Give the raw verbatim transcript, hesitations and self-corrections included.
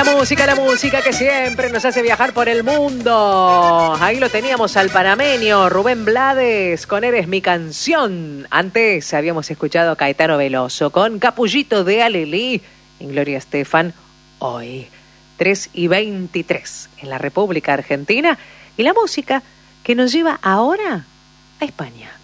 La música, la música que siempre nos hace viajar por el mundo. Ahí lo teníamos al panameño Rubén Blades con Eres mi canción. Antes habíamos escuchado a Caetano Veloso con Capullito de Alelí en Gloria Estefan. Hoy, tres y veintitrés en la República Argentina. Y la música que nos lleva ahora a España.